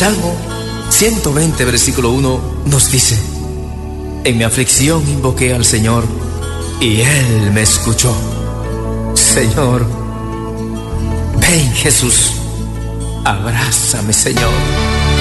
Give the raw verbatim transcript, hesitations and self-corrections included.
Salmo ciento veinte, versículo uno, nos dice: en mi aflicción invoqué al Señor, y Él me escuchó. Señor, ven Jesús, abrázame, Señor.